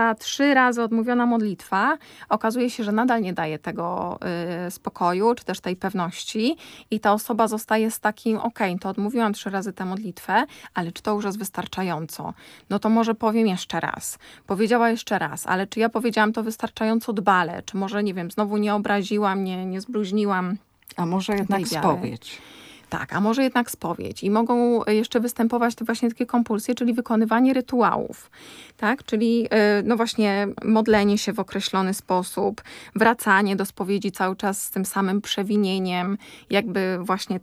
3 razy odmówiona modlitwa okazuje się, że nadal nie daje tego spokoju, czy też tej pewności i ta osoba zostaje z takim, to odmówiłam 3 razy tę modlitwę, ale czy to już jest wystarczająco? No to może powiem jeszcze raz. Powiedziała jeszcze raz, ale czy ja powiedziałam to wystarczająco dbale? Czy może, nie wiem, znowu nie obraziłam, nie zbluźniłam? A może jednak spowiedź? Tak, a może jednak spowiedź. I mogą jeszcze występować te właśnie takie kompulsje, czyli wykonywanie rytuałów, tak? Czyli no właśnie modlenie się w określony sposób, wracanie do spowiedzi cały czas z tym samym przewinieniem, jakby właśnie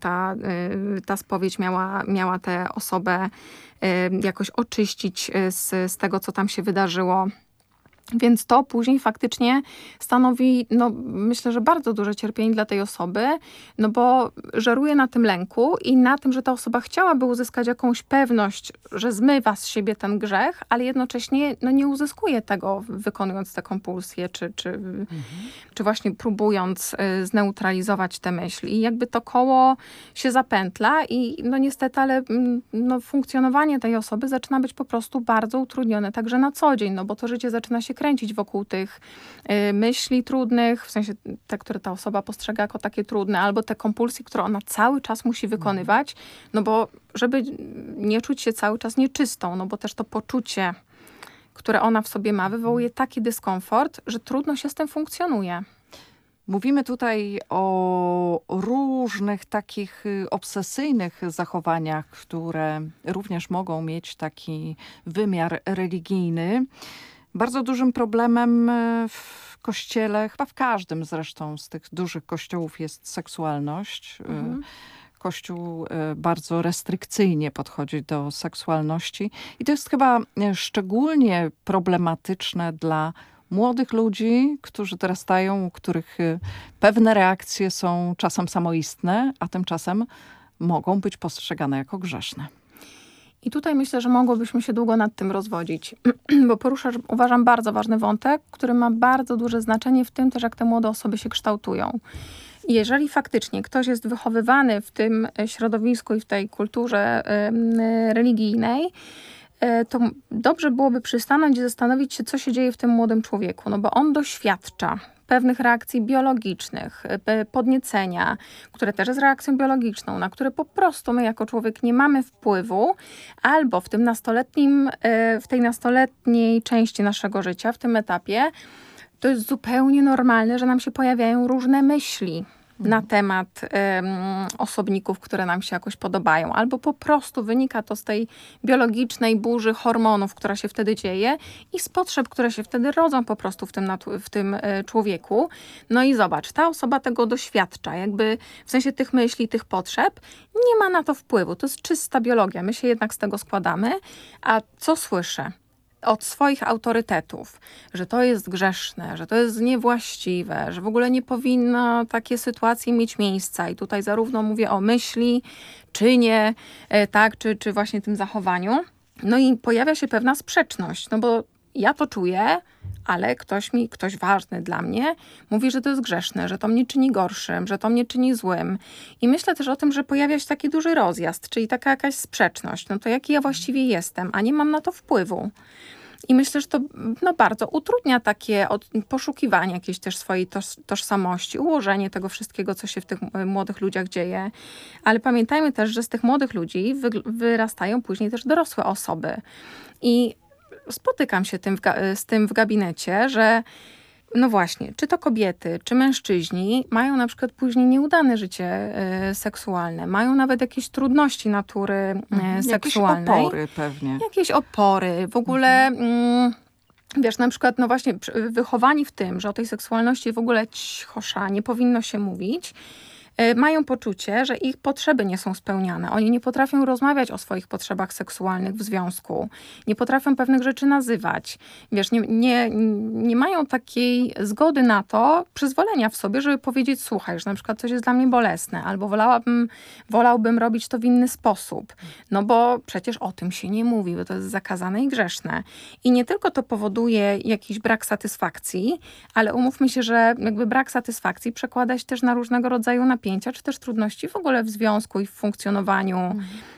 ta spowiedź miała tę osobę jakoś oczyścić z tego, co tam się wydarzyło. Więc to później faktycznie stanowi, no myślę, że bardzo duże cierpienie dla tej osoby, no bo żeruje na tym lęku i na tym, że ta osoba chciałaby uzyskać jakąś pewność, że zmywa z siebie ten grzech, ale jednocześnie no, nie uzyskuje tego, wykonując te kompulsje, czy właśnie próbując zneutralizować te myśli. I jakby to koło się zapętla i no niestety, ale no, funkcjonowanie tej osoby zaczyna być po prostu bardzo utrudnione, także na co dzień, no bo to życie zaczyna się kręcić wokół tych myśli trudnych, w sensie te, które ta osoba postrzega jako takie trudne, albo te kompulsje, które ona cały czas musi wykonywać, no bo żeby nie czuć się cały czas nieczystą, no bo też to poczucie, które ona w sobie ma, wywołuje taki dyskomfort, że trudno się z tym funkcjonuje. Mówimy tutaj o różnych takich obsesyjnych zachowaniach, które również mogą mieć taki wymiar religijny. Bardzo dużym problemem w kościele, chyba w każdym zresztą z tych dużych kościołów jest seksualność. Kościół bardzo restrykcyjnie podchodzi do seksualności i to jest chyba szczególnie problematyczne dla młodych ludzi, którzy dorastają, u których pewne reakcje są czasem samoistne, a tymczasem mogą być postrzegane jako grzeszne. I tutaj myślę, że mogłybyśmy się długo nad tym rozwodzić, bo poruszasz, uważam, bardzo ważny wątek, który ma bardzo duże znaczenie w tym też, jak te młode osoby się kształtują. I jeżeli faktycznie ktoś jest wychowywany w tym środowisku i w tej kulturze religijnej, to dobrze byłoby przystanąć i zastanowić się, co się dzieje w tym młodym człowieku, no bo on doświadcza pewnych reakcji biologicznej, podniecenia, które też jest reakcją biologiczną, na które po prostu my jako człowiek nie mamy wpływu, albo w tym w tej nastoletniej części naszego życia, w tym etapie, to jest zupełnie normalne, że nam się pojawiają różne myśli na temat osobników, które nam się jakoś podobają. Albo po prostu wynika to z tej biologicznej burzy hormonów, która się wtedy dzieje i z potrzeb, które się wtedy rodzą po prostu w tym człowieku. No i zobacz, ta osoba tego doświadcza, jakby w sensie tych myśli, tych potrzeb, nie ma na to wpływu. To jest czysta biologia. My się jednak z tego składamy. A co słyszę od swoich autorytetów, że to jest grzeszne, że to jest niewłaściwe, że w ogóle nie powinno takie sytuacje mieć miejsca. I tutaj zarówno mówię o myśli, czynie, tak, czy właśnie tym zachowaniu. No i pojawia się pewna sprzeczność, no bo ja to czuję, ale ktoś ważny dla mnie mówi, że to jest grzeszne, że to mnie czyni gorszym, że to mnie czyni złym. I myślę też o tym, że pojawia się taki duży rozjazd, czyli taka jakaś sprzeczność. No to jaki ja właściwie jestem, a nie mam na to wpływu. I myślę, że to no, bardzo utrudnia takie poszukiwanie jakiejś też swojej tożsamości, ułożenie tego wszystkiego, co się w tych młodych ludziach dzieje. Ale pamiętajmy też, że z tych młodych ludzi wyrastają później też dorosłe osoby. I spotykam się z tym w gabinecie, że no właśnie, czy to kobiety, czy mężczyźni mają na przykład później nieudane życie seksualne, mają nawet jakieś trudności natury seksualnej. Jakieś opory pewnie. Jakieś opory, w ogóle... Wiesz, na przykład, no właśnie, wychowani w tym, że o tej seksualności w ogóle cichosza, nie powinno się mówić, mają poczucie, że ich potrzeby nie są spełniane. Oni nie potrafią rozmawiać o swoich potrzebach seksualnych w związku. Nie potrafią pewnych rzeczy nazywać. Wiesz, nie mają takiej zgody na to, przyzwolenia w sobie, żeby powiedzieć, słuchaj, że na przykład coś jest dla mnie bolesne, albo wolałbym robić to w inny sposób. No bo przecież o tym się nie mówi, bo to jest zakazane i grzeszne. I nie tylko to powoduje jakiś brak satysfakcji, ale umówmy się, że jakby brak satysfakcji przekłada się też na różnego rodzaju napięcia napięcia, czy też trudności w ogóle w związku i w funkcjonowaniu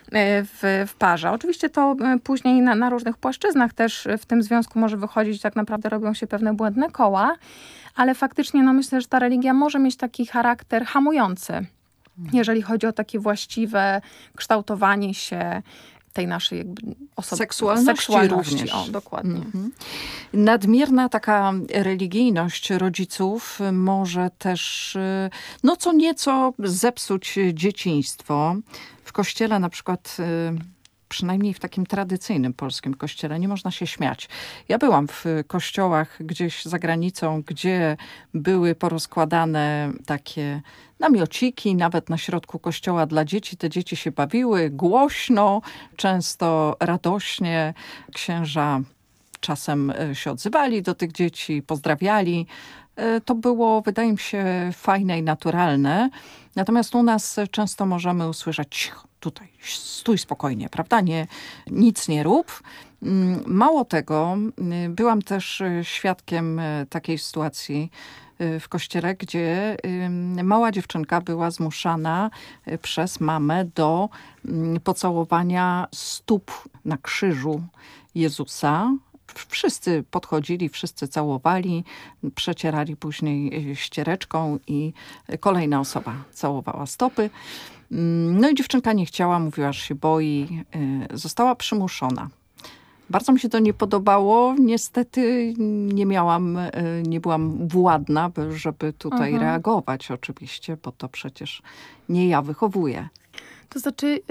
w parze. Oczywiście to później na różnych płaszczyznach też w tym związku może wychodzić, tak naprawdę robią się pewne błędne koła, ale faktycznie myślę, że ta religia może mieć taki charakter hamujący, jeżeli chodzi o takie właściwe kształtowanie się tej naszej jakby seksualności również. O, dokładnie. Nadmierna taka religijność rodziców może też co nieco zepsuć dzieciństwo. W kościele na przykład, przynajmniej w takim tradycyjnym polskim kościele, nie można się śmiać. Ja byłam w kościołach gdzieś za granicą, gdzie były porozkładane takie namiociki, nawet na środku kościoła dla dzieci. Te dzieci się bawiły głośno, często radośnie. Księża czasem się odzywali do tych dzieci, pozdrawiali. To było, wydaje mi się, fajne i naturalne. Natomiast u nas często możemy usłyszeć: cicho, tutaj, stój spokojnie, prawda? Nic nie rób. Mało tego, byłam też świadkiem takiej sytuacji w kościele, gdzie mała dziewczynka była zmuszana przez mamę do pocałowania stóp na krzyżu Jezusa. Wszyscy podchodzili, wszyscy całowali, przecierali później ściereczką i kolejna osoba całowała stopy. No i dziewczynka nie chciała, mówiła, że się boi, została przymuszona. Bardzo mi się to nie podobało. Niestety nie byłam władna, żeby tutaj reagować oczywiście, bo to przecież nie ja wychowuję. To znaczy,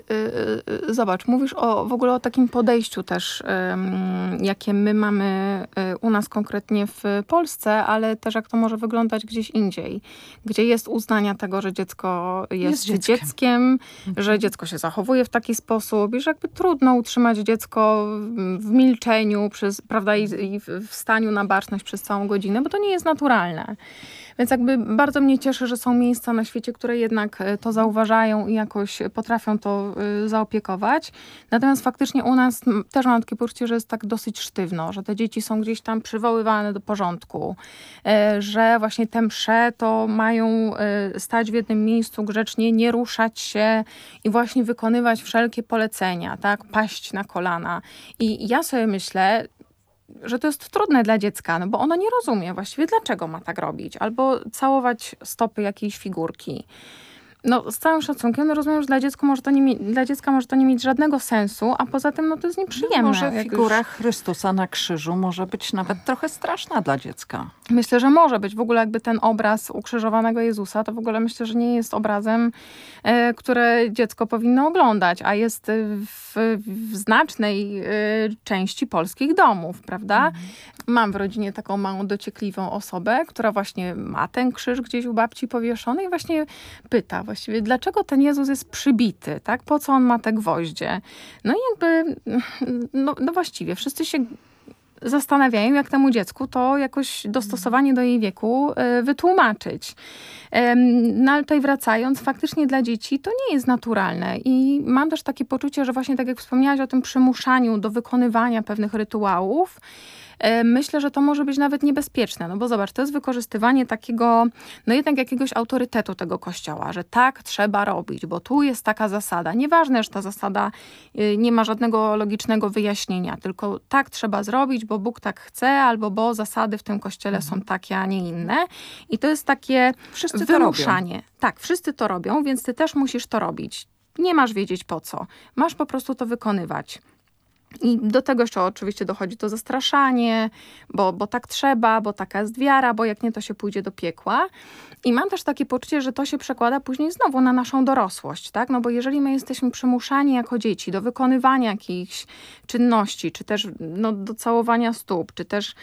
zobacz, mówisz w ogóle o takim podejściu też, jakie my mamy u nas konkretnie w Polsce, ale też jak to może wyglądać gdzieś indziej, gdzie jest uznania tego, że dziecko jest dzieckiem, że dziecko się zachowuje w taki sposób i że jakby trudno utrzymać dziecko w milczeniu, prawda, i w staniu na baczność przez całą godzinę, bo to nie jest naturalne. Więc jakby bardzo mnie cieszy, że są miejsca na świecie, które jednak to zauważają i jakoś potrafią to zaopiekować. Natomiast faktycznie u nas też mam takie poczucie, że jest tak dosyć sztywno, że te dzieci są gdzieś tam przywoływane do porządku, że właśnie te msze to mają stać w jednym miejscu grzecznie, nie ruszać się i właśnie wykonywać wszelkie polecenia, tak, paść na kolana. I ja sobie myślę, że to jest trudne dla dziecka, no bo ono nie rozumie właściwie, dlaczego ma tak robić. Albo całować stopy jakiejś figurki. No, z całym szacunkiem, rozumiem, że dla dziecka może to nie mieć żadnego sensu, a poza tym to jest nieprzyjemne. Może figura Chrystusa na krzyżu może być nawet trochę straszna dla dziecka. Myślę, że może być. W ogóle jakby ten obraz ukrzyżowanego Jezusa, to w ogóle myślę, że nie jest obrazem, które dziecko powinno oglądać, a jest w znacznej części polskich domów, prawda? Mam w rodzinie taką małą, dociekliwą osobę, która właśnie ma ten krzyż gdzieś u babci powieszony i właśnie pyta właściwie, dlaczego ten Jezus jest przybity, tak? Po co on ma te gwoździe? No i jakby, no właściwie wszyscy się zastanawiają, jak temu dziecku to jakoś dostosowanie do jej wieku wytłumaczyć. No ale tutaj wracając, faktycznie dla dzieci to nie jest naturalne i mam też takie poczucie, że właśnie tak jak wspomniałaś o tym przymuszaniu do wykonywania pewnych rytuałów, myślę, że to może być nawet niebezpieczne, no bo zobacz, to jest wykorzystywanie takiego, no jednak jakiegoś autorytetu tego kościoła, że tak trzeba robić, bo tu jest taka zasada. Nieważne, że ta zasada nie ma żadnego logicznego wyjaśnienia, tylko tak trzeba zrobić, bo Bóg tak chce, albo bo zasady w tym kościele są takie, a nie inne. I to jest takie wymuszanie. Tak, wszyscy to robią, więc ty też musisz to robić. Nie masz wiedzieć po co. Masz po prostu to wykonywać. I do tego jeszcze oczywiście dochodzi to zastraszanie, bo tak trzeba, bo taka jest wiara, bo jak nie, to się pójdzie do piekła. I mam też takie poczucie, że to się przekłada później znowu na naszą dorosłość, tak? No bo jeżeli my jesteśmy przymuszani jako dzieci do wykonywania jakichś czynności, czy też do całowania stóp, czy też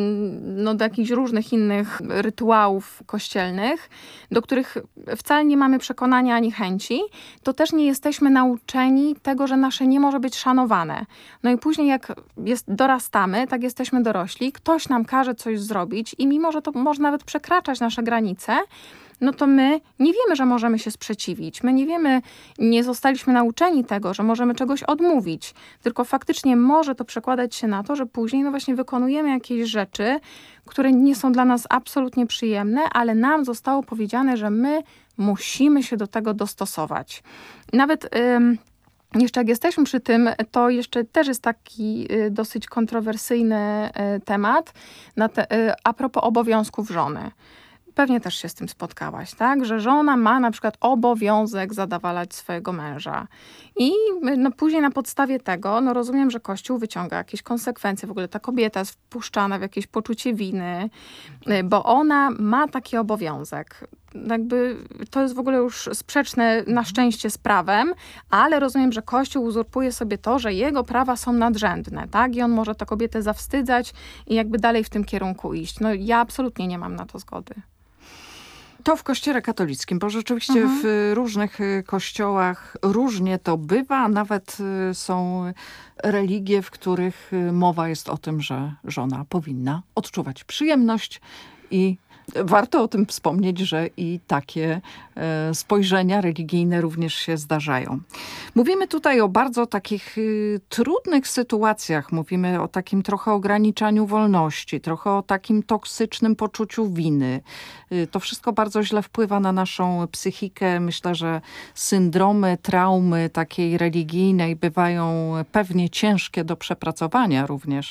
do jakichś różnych innych rytuałów kościelnych, do których wcale nie mamy przekonania ani chęci, to też nie jesteśmy nauczeni tego, że nasze nie może być szanowane. No i później jak dorastamy, tak jesteśmy dorośli, ktoś nam każe coś zrobić i mimo, że to może nawet przekraczać nasze granice, no to my nie wiemy, że możemy się sprzeciwić. My nie wiemy, nie zostaliśmy nauczeni tego, że możemy czegoś odmówić. Tylko faktycznie może to przekładać się na to, że później właśnie wykonujemy jakieś rzeczy, które nie są dla nas absolutnie przyjemne, ale nam zostało powiedziane, że my musimy się do tego dostosować. Nawet jeszcze jak jesteśmy przy tym, to jeszcze też jest taki dosyć kontrowersyjny temat a propos obowiązków żony. Pewnie też się z tym spotkałaś, tak? Że żona ma na przykład obowiązek zadawalać swojego męża. I później na podstawie tego, rozumiem, że Kościół wyciąga jakieś konsekwencje. W ogóle ta kobieta jest wpuszczana w jakieś poczucie winy, bo ona ma taki obowiązek. Jakby to jest w ogóle już sprzeczne na szczęście z prawem, ale rozumiem, że Kościół uzurpuje sobie to, że jego prawa są nadrzędne, tak? I on może tę kobietę zawstydzać i jakby dalej w tym kierunku iść. Ja absolutnie nie mam na to zgody. To w Kościele katolickim, bo rzeczywiście w różnych kościołach różnie to bywa. Nawet są religie, w których mowa jest o tym, że żona powinna odczuwać przyjemność i warto o tym wspomnieć, że i takie spojrzenia religijne również się zdarzają. Mówimy tutaj o bardzo takich trudnych sytuacjach. Mówimy o takim trochę ograniczaniu wolności, trochę o takim toksycznym poczuciu winy. To wszystko bardzo źle wpływa na naszą psychikę. Myślę, że syndromy, traumy takiej religijnej bywają pewnie ciężkie do przepracowania również.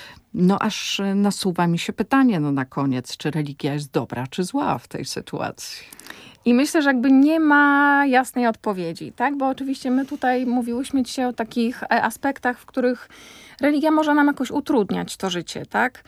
Aż nasuwa mi się pytanie na koniec, czy religia jest dobra, czy zła w tej sytuacji? I myślę, że jakby nie ma jasnej odpowiedzi, tak? Bo oczywiście my tutaj mówiłyśmy dzisiaj o takich aspektach, w których religia może nam jakoś utrudniać to życie, tak?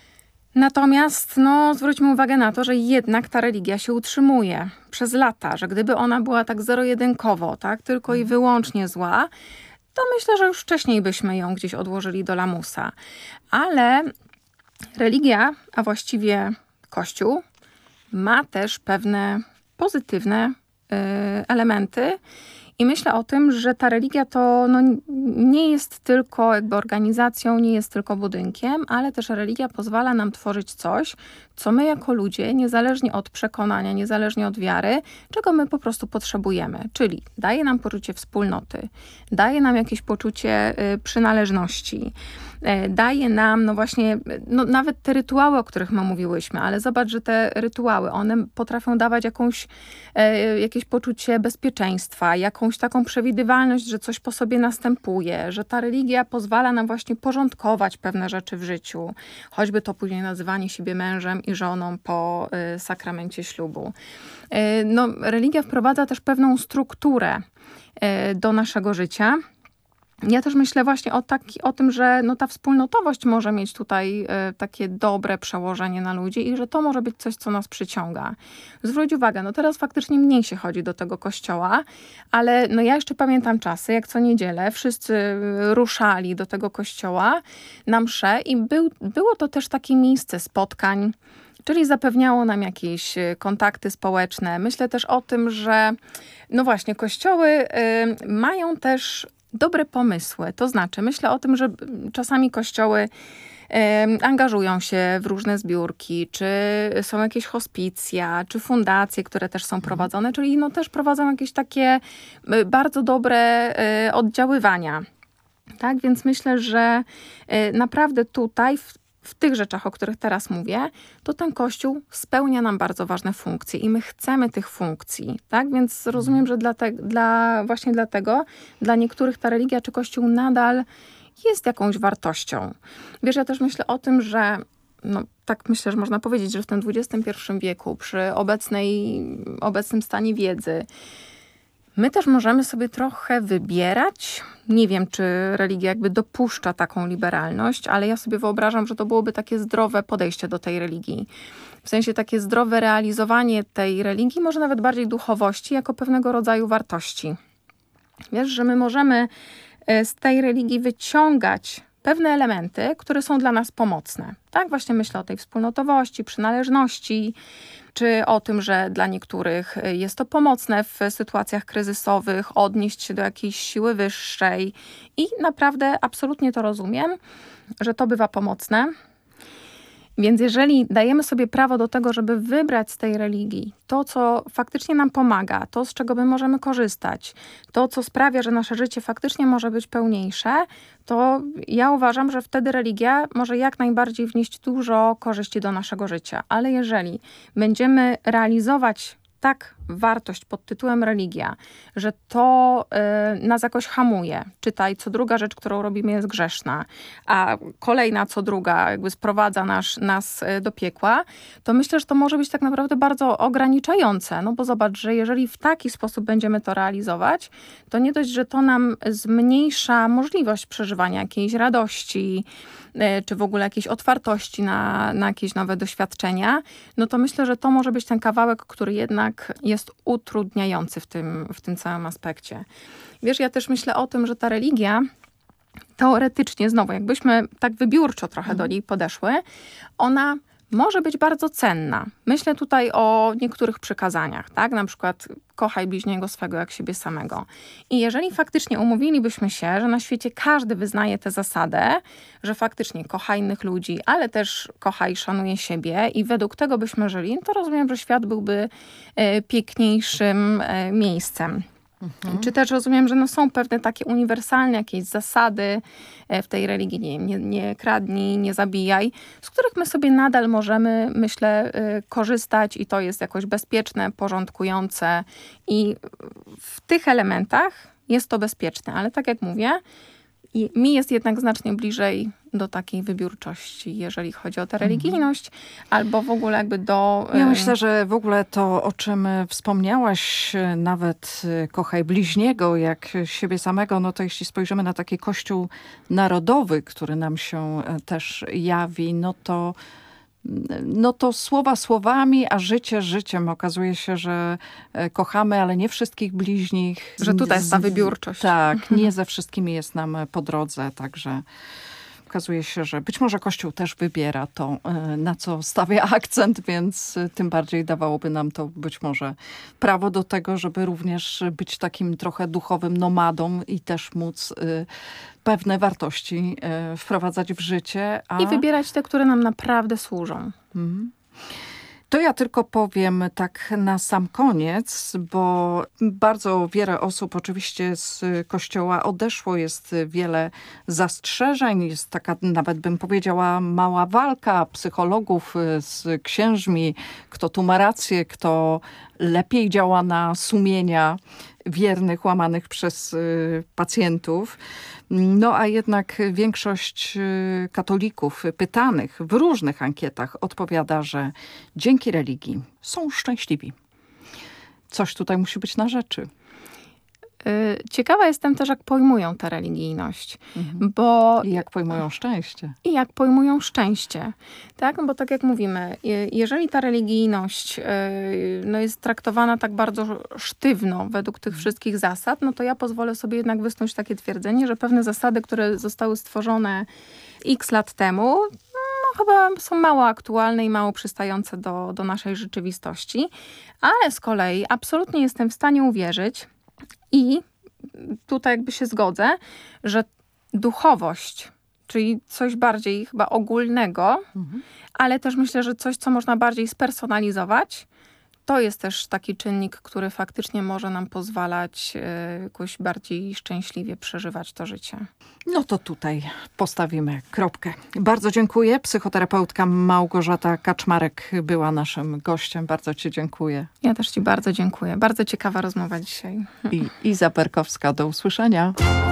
Natomiast zwróćmy uwagę na to, że jednak ta religia się utrzymuje przez lata, że gdyby ona była tak zero-jedynkowo, tak? Tylko i wyłącznie zła, to myślę, że już wcześniej byśmy ją gdzieś odłożyli do lamusa. Ale religia, a właściwie Kościół, ma też pewne pozytywne elementy. I myślę o tym, że ta religia to nie jest tylko jakby organizacją, nie jest tylko budynkiem, ale też religia pozwala nam tworzyć coś, co my jako ludzie, niezależnie od przekonania, niezależnie od wiary, czego my po prostu potrzebujemy. Czyli daje nam poczucie wspólnoty, daje nam jakieś poczucie przynależności, daje nam właśnie nawet te rytuały, o których my mówiłyśmy, ale zobacz, że te rytuały, one potrafią dawać jakieś poczucie bezpieczeństwa, jakąś taką przewidywalność, że coś po sobie następuje, że ta religia pozwala nam właśnie porządkować pewne rzeczy w życiu, choćby to później nazywanie siebie mężem i żoną po sakramencie ślubu. Religia wprowadza też pewną strukturę do naszego życia. Ja też myślę właśnie o tym, że ta wspólnotowość może mieć tutaj takie dobre przełożenie na ludzi i że to może być coś, co nas przyciąga. Zwróć uwagę, teraz faktycznie mniej się chodzi do tego kościoła, ale ja jeszcze pamiętam czasy, jak co niedzielę wszyscy ruszali do tego kościoła na mszę i było to też takie miejsce spotkań, czyli zapewniało nam jakieś kontakty społeczne. Myślę też o tym, że właśnie kościoły mają też dobre pomysły. To znaczy, myślę o tym, że czasami kościoły angażują się w różne zbiórki, czy są jakieś hospicja, czy fundacje, które też są prowadzone, czyli też prowadzą jakieś takie bardzo dobre oddziaływania. Tak, więc myślę, że naprawdę tutaj w tych rzeczach, o których teraz mówię, to ten Kościół spełnia nam bardzo ważne funkcje i my chcemy tych funkcji, tak? Więc rozumiem, że właśnie dlatego dla niektórych ta religia czy Kościół nadal jest jakąś wartością. Wiesz, ja też myślę o tym, że tak myślę, że można powiedzieć, że w tym XXI wieku, przy obecnym stanie wiedzy, my też możemy sobie trochę wybierać. Nie wiem, czy religia jakby dopuszcza taką liberalność, ale ja sobie wyobrażam, że to byłoby takie zdrowe podejście do tej religii. W sensie takie zdrowe realizowanie tej religii, może nawet bardziej duchowości, jako pewnego rodzaju wartości. Wiesz, że my możemy z tej religii wyciągać pewne elementy, które są dla nas pomocne. Tak, właśnie myślę o tej wspólnotowości, przynależności, czy o tym, że dla niektórych jest to pomocne w sytuacjach kryzysowych, odnieść się do jakiejś siły wyższej. I naprawdę absolutnie to rozumiem, że to bywa pomocne. Więc jeżeli dajemy sobie prawo do tego, żeby wybrać z tej religii to, co faktycznie nam pomaga, to, z czego my możemy korzystać, to, co sprawia, że nasze życie faktycznie może być pełniejsze, to ja uważam, że wtedy religia może jak najbardziej wnieść dużo korzyści do naszego życia. Ale jeżeli będziemy realizować tak wartość pod tytułem religia, że to nas jakoś hamuje. Czytaj, co druga rzecz, którą robimy, jest grzeszna, a kolejna co druga jakby sprowadza nas do piekła, to myślę, że to może być tak naprawdę bardzo ograniczające. No bo zobacz, że jeżeli w taki sposób będziemy to realizować, to nie dość, że to nam zmniejsza możliwość przeżywania jakiejś radości, czy w ogóle jakiejś otwartości na jakieś nowe doświadczenia, no to myślę, że to może być ten kawałek, który jednak jest utrudniający w tym całym aspekcie. Wiesz, ja też myślę o tym, że ta religia teoretycznie, znowu, jakbyśmy tak wybiórczo trochę do niej podeszły, ona może być bardzo cenna. Myślę tutaj o niektórych przykazaniach, tak? Na przykład kochaj bliźniego swego jak siebie samego. I jeżeli faktycznie umówilibyśmy się, że na świecie każdy wyznaje tę zasadę, że faktycznie kocha innych ludzi, ale też kocha i szanuje siebie i według tego byśmy żyli, to rozumiem, że świat byłby piękniejszym miejscem. Czy też rozumiem, że są pewne takie uniwersalne jakieś zasady w tej religii, nie kradnij, nie zabijaj, z których my sobie nadal możemy, myślę, korzystać i to jest jakoś bezpieczne, porządkujące i w tych elementach jest to bezpieczne, ale tak jak mówię, mi jest jednak znacznie bliżej do takiej wybiórczości, jeżeli chodzi o tę religijność, albo w ogóle jakby do... Ja myślę, że w ogóle to, o czym wspomniałaś, nawet kochaj bliźniego jak siebie samego, no to jeśli spojrzymy na taki Kościół narodowy, który nam się też jawi, no to słowa słowami, a życie życiem. Okazuje się, że kochamy, ale nie wszystkich bliźnich. Że tutaj jest ta wybiórczość. Tak, nie ze wszystkimi jest nam po drodze, także okazuje się, że być może Kościół też wybiera to, na co stawia akcent, więc tym bardziej dawałoby nam to być może prawo do tego, żeby również być takim trochę duchowym nomadą i też móc pewne wartości wprowadzać w życie. I wybierać te, które nam naprawdę służą. To ja tylko powiem tak na sam koniec, bo bardzo wiele osób oczywiście z Kościoła odeszło, jest wiele zastrzeżeń, jest taka nawet bym powiedziała mała walka psychologów z księżmi, kto tu ma rację, kto lepiej działa na sumienia wiernych, łamanych przez pacjentów. No a jednak większość katolików pytanych w różnych ankietach odpowiada, że dzięki religii są szczęśliwi. Coś tutaj musi być na rzeczy. Ciekawa jestem też, jak pojmują tę religijność, bo... I jak pojmują szczęście. I jak pojmują szczęście, tak? No bo tak jak mówimy, jeżeli ta religijność jest traktowana tak bardzo sztywno według tych wszystkich zasad, no to ja pozwolę sobie jednak wysnuć takie twierdzenie, że pewne zasady, które zostały stworzone x lat temu, chyba są mało aktualne i mało przystające do naszej rzeczywistości, ale z kolei absolutnie jestem w stanie uwierzyć, i tutaj jakby się zgodzę, że duchowość, czyli coś bardziej chyba ogólnego, ale też myślę, że coś, co można bardziej spersonalizować, to jest też taki czynnik, który faktycznie może nam pozwalać jakoś bardziej szczęśliwie przeżywać to życie. No to tutaj postawimy kropkę. Bardzo dziękuję. Psychoterapeutka Małgorzata Kaczmarek była naszym gościem. Bardzo ci dziękuję. Ja też ci bardzo dziękuję. Bardzo ciekawa rozmowa dzisiaj. I Iza Perkowska. Do usłyszenia.